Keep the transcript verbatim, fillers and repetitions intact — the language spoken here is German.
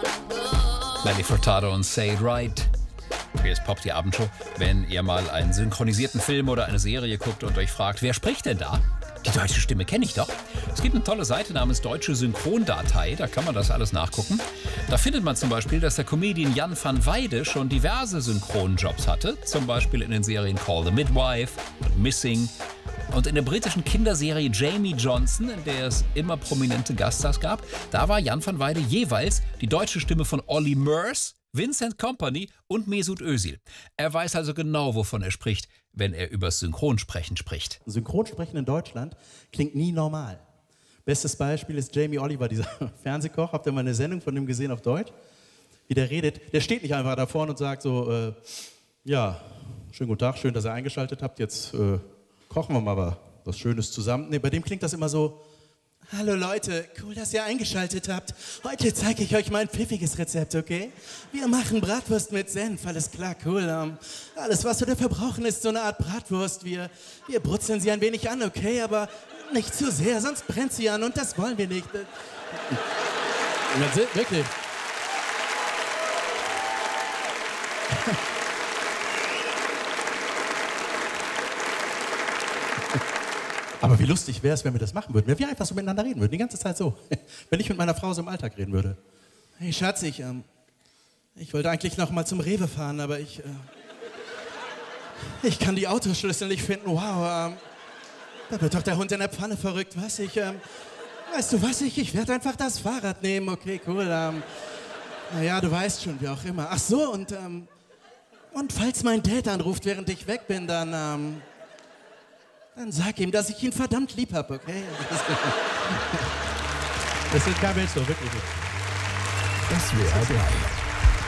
Nelly Furtado und Say It Right. Hier ist Pop, die Abendshow. Wenn ihr mal einen synchronisierten Film oder eine Serie guckt und euch fragt, wer spricht denn da? Die deutsche Stimme kenne ich doch. Es gibt eine tolle Seite namens Deutsche Synchrondatei, da kann man das alles nachgucken. Da findet man zum Beispiel, dass der Comedian Jan van Weide schon diverse Synchronjobs hatte. Zum Beispiel in den Serien Call the Midwife und Missing. Und in der britischen Kinderserie Jamie Johnson, in der es immer prominente Gaststars gab, da war Jan van Weide jeweils die deutsche Stimme von Olly Murs, Vincent Kompany und Mesut Özil. Er weiß also genau, wovon er spricht, wenn er übers Synchronsprechen spricht. Synchronsprechen in Deutschland klingt nie normal. Bestes Beispiel ist Jamie Oliver, dieser Fernsehkoch. Habt ihr mal eine Sendung von dem gesehen auf Deutsch? Wie der redet. Der steht nicht einfach da vorne und sagt so, äh, ja, schönen guten Tag, schön, dass ihr eingeschaltet habt. Jetzt äh, kochen wir mal was Schönes zusammen. Nee, bei dem klingt das immer so, hallo Leute, cool, dass ihr eingeschaltet habt. Heute zeige ich euch mein pfiffiges Rezept, okay? Wir machen Bratwurst mit Senf, alles klar, cool. Um, alles, was wir da verbrauchen, ist so eine Art Bratwurst. Wir, wir brutzeln sie ein wenig an, okay? Aber nicht zu sehr, sonst brennt sie an und das wollen wir nicht. Ja, wirklich. Aber wie lustig wäre es, wenn wir das machen würden, wenn wir einfach so miteinander reden würden, die ganze Zeit so. Wenn ich mit meiner Frau so im Alltag reden würde. Hey Schatz, ich, ähm, ich wollte eigentlich noch mal zum Rewe fahren, aber ich, äh, ich kann die Autoschlüssel nicht finden. Wow, ähm, da wird doch der Hund in der Pfanne verrückt, was? Ich, ähm, weißt du was, ich, ich werde einfach das Fahrrad nehmen, okay, cool. Ähm, naja, du weißt schon, wie auch immer. Ach so, und, ähm, und falls mein Dad anruft, während ich weg bin, dann, ähm, Dann sag ihm, dass ich ihn verdammt lieb habe, okay? Das ist kein Bild so, wirklich nicht. S W R drei